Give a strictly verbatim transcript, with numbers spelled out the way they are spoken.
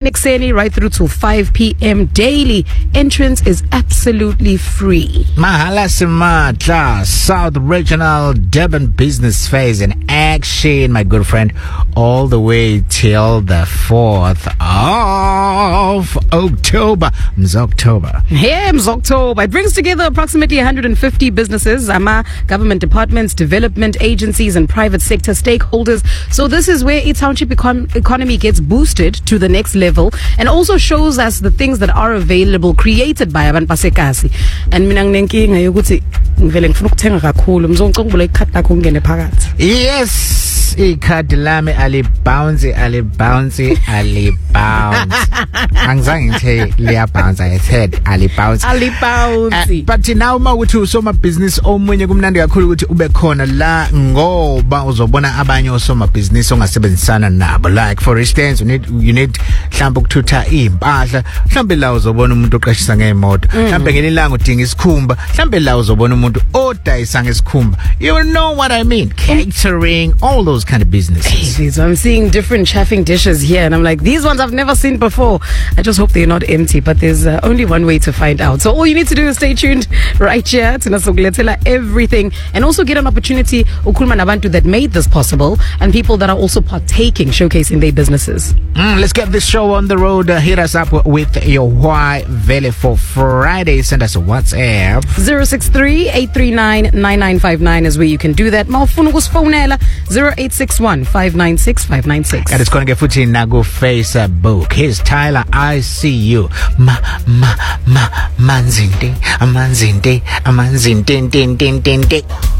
Nexeni right through till five p.m. daily. Entrance is absolutely free. Mahala Simatla, South Regional Durban Business Phase in action, my good friend, all the way till the fourth of October. It's October. Yeah, it's October. It brings together approximately one hundred fifty businesses, ama, government departments, development agencies, and private sector stakeholders. So this is where a township econ- economy gets boosted to the next level, and also shows us the things that are available created by abantu basekasi. And mina nginenkinga yokuthi ngivele ngifuna ukuthenga kakhulu mzongicongibula ikhadi lakho ngene phakathi. Yes, ikhadi lami ali bounce ali bounce ali bounce. Angizange ngithe liya bounce, I said ali bounce. Ali bounce. Uh, but now mawuthi usoma business omunye kumnandi kakhulu ukuthi ube khona la ngoba uzobona abanye osoma business ongasebenzisana nabo. Like for instance, you need you need mhlawumbe ukuthutha impahla, mhlawumbe la uzobona umuntu oqashisa ngeemoto, mhlawumbe ngelinye ilanga udinga isikhumba, mhlawumbe la uzobona umuntu odayisa ngesikhumba. You know what I mean? Catering, all those kind of businesses. Hey, so I'm seeing different chafing dishes here, and I'm like, these ones I've never seen before. I just hope they're not empty, but there's uh, only one way to find out. So all you need to do is stay tuned right here to Nasoguletela everything, and also get an opportunity ukhuluma nabantu that made this possible, and people that are also partaking, showcasing their businesses. Mm, let's get this show on the road. Uh, hit us up with your why Valley for Friday. Send us a WhatsApp. zero six three, eight three nine, nine nine five nine is where you can do that. Mawufuna ukusfonela zero eight six one, five nine six, five nine six. And it's going to get footy Nago Facebook. Here's Tyler, I see you. Ma ma ma manzinde, manzinde, manzinde, din din din din din.